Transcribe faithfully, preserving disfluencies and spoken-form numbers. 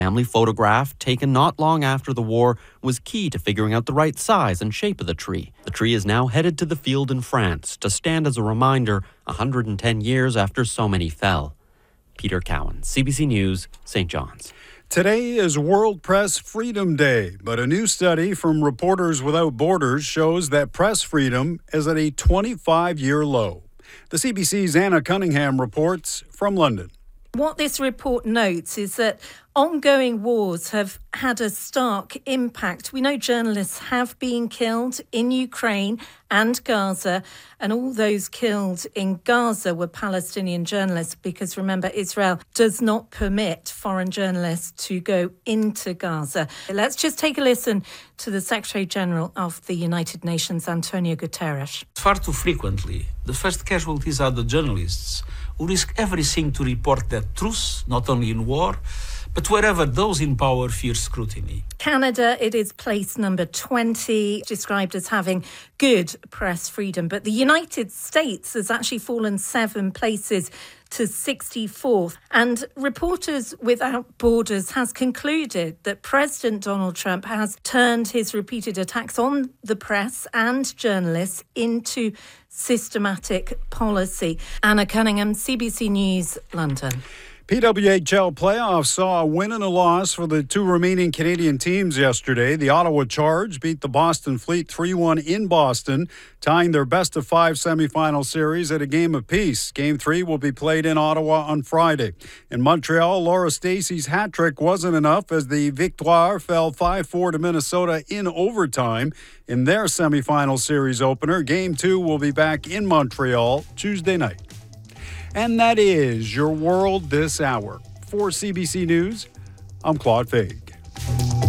Family photograph taken not long after the war was key to figuring out the right size and shape of the tree. The tree is now headed to the field in France to stand as a reminder one hundred ten years after so many fell. Peter Cowan, C B C News, Saint John's. Today is World Press Freedom Day, but a new study from Reporters Without Borders shows that press freedom is at a twenty-five-year low. The C B C's Anna Cunningham reports from London. What this report notes is that ongoing wars have had a stark impact. We know journalists have been killed in Ukraine and Gaza, and all those killed in Gaza were Palestinian journalists because, remember, Israel does not permit foreign journalists to go into Gaza. Let's just take a listen to the Secretary General of the United Nations, Antonio Guterres. Far too frequently, the first casualties are the journalists who risk everything to report their truth, not only in war, but wherever those in power fear scrutiny. Canada, it is place number twenty, described as having good press freedom. But the United States has actually fallen seven places to sixty-fourth. And Reporters Without Borders has concluded that President Donald Trump has turned his repeated attacks on the press and journalists into systematic policy. Anna Cunningham, C B C News, London. P W H L playoffs saw a win and a loss for the two remaining Canadian teams yesterday. The Ottawa Charge beat the Boston Fleet three one in Boston, tying their best-of-five semifinal series at a game apiece. Game three will be played in Ottawa on Friday. In Montreal, Laura Stacey's hat-trick wasn't enough as the Victoire fell five four to Minnesota in overtime in their semifinal series opener. Game two will be back in Montreal Tuesday night. And that is your world this hour. For C B C News, I'm Claude Fay.